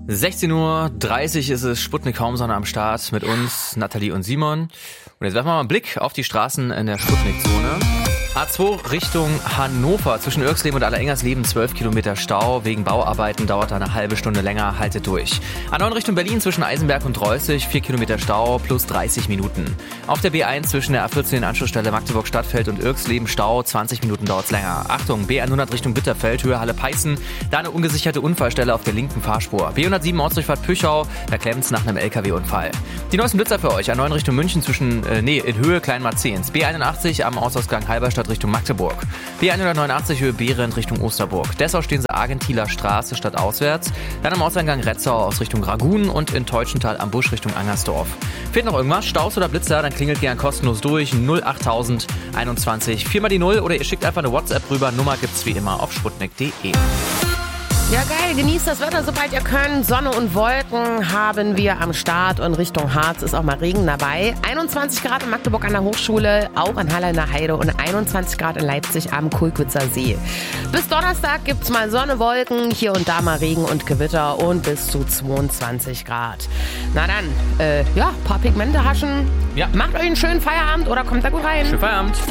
16:30 Uhr ist es, Sputnik Raumsonne am Start mit uns, Nathalie und Simon. Und jetzt werfen wir mal einen Blick auf die Straßen in der Sputnik-Zone. A2 Richtung Hannover, zwischen Irxleben und Allerengersleben 12 Kilometer Stau. Wegen Bauarbeiten dauert da eine halbe Stunde länger, haltet durch. A9 Richtung Berlin zwischen Eisenberg und Reußig, 4 Kilometer Stau plus 30 Minuten. Auf der B1 zwischen der A14 Anschlussstelle Magdeburg-Stadtfeld und Irxleben Stau, 20 Minuten dauert's länger. Achtung, B100 Richtung Bitterfeld, Höhe Halle-Peißen, da eine ungesicherte Unfallstelle auf der linken Fahrspur. B107 Ortsdurchfahrt Püchau, da klemmt's nach einem LKW-Unfall. Die neuesten Blitzer für euch, A9 Richtung München in Höhe Kleinmarzehns. B81 am Ortsausgang Halberstadt Richtung Magdeburg. B189 Höhe Behrendt Richtung Osterburg. Dessau stehen sie Argentiler Straße stadtauswärts. Dann am Ortseingang Retzau aus Richtung Ragun und in Teutschenthal am Busch Richtung Angersdorf. Fehlt noch irgendwas? Staus oder Blitzer? Dann klingelt gern kostenlos durch. 08000 21 4 mal die 0 oder ihr schickt einfach eine WhatsApp rüber. Nummer gibt's wie immer auf sputnik.de. Ja geil, genießt das Wetter, sobald ihr könnt. Sonne und Wolken haben wir am Start und Richtung Harz ist auch mal Regen dabei. 21 Grad in Magdeburg an der Hochschule, auch in Halle in der Heide und 21 Grad in Leipzig am Kulkwitzer See. Bis Donnerstag gibt's mal Sonne, Wolken, hier und da mal Regen und Gewitter und bis zu 22 Grad. Na dann, paar Pigmente haschen. Ja. Macht euch einen schönen Feierabend oder kommt da gut rein. Schönen Feierabend.